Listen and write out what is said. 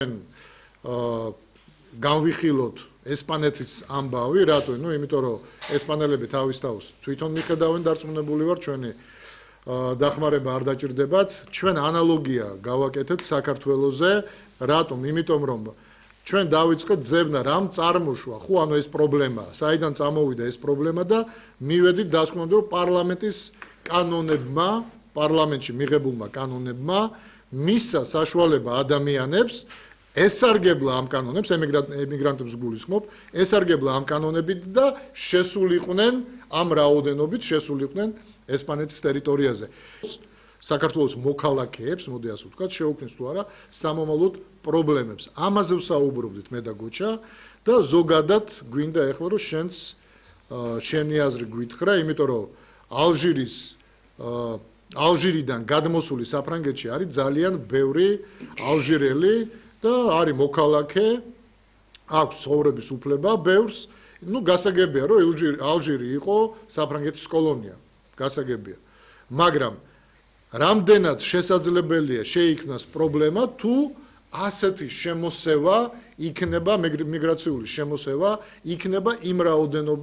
განვიხილოთ ესპანეთის ამბავი, რატო? იმიტომ რომ ესპანელები თავის თავს თვითონ მიხედავენ, დარწმუნებული ვარ, ჩვენი დახმარება არ დაჭირდებათ. ჩვენ ანალოგია გავაკეთეთ საქართველოზე, რატომ? იმიტომ რომ ჩვენ დავიწყეთ ძებნა, რამ წარმოშვა, ხო, ეს პრობლემაა. საიდან წამოვიდა ეს პრობლემა და მივედით დასკვნამდე, რომ პარლამენტის კანონებმა, პარლამენტში მიღებულმა კანონებმა მისცა საშუალება ადამიანებს ესარგებლა ამ კანონებს, ემიგრანტებს გულისხმობ, ესარგებლა ამ კანონებით და შესულიყვნენ ამ რაოდენობით შესულიყვნენ ესპანეთის ტერიტორიაზე. საქართველოს მოქალაქეებს, მოდი ასე ვთქვათ, შეუქმნის თუ არა სამომავლოდ პრობლემებს. ამაზე ვსაუბრობდით მე და გოჩა და ზოგადად გვინდა ეხლა რომ შენი აზრი გვითხრა, იმიტომ რომ ალჟირიდან გადმოსული საფრანგეთში არის ძალიან ბევრი ალჟირელი და არის მოქალაქე, აქვს ცხოვრების უფლება ბევრს. გასაგებია რომ ალჟირი იყო საფრანგეთის კოლონია, გასაგებია. მაგრამ რამდენად შესაძლებელია შეიქმნას პრობლემა თუ ასეთი შემოსევა იქნება, მიგრაციული შემოსევა იქნება იმ რაოდენობით